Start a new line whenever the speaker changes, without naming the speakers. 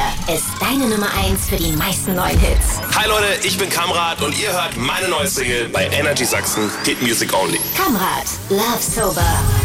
ist deine Nummer 1 für die meisten neuen Hits.
Hi Leute, ich bin Kamrat und ihr hört meine neue Single bei Energy Sachsen, Hit Music Only.
Kamrat, Love Sober.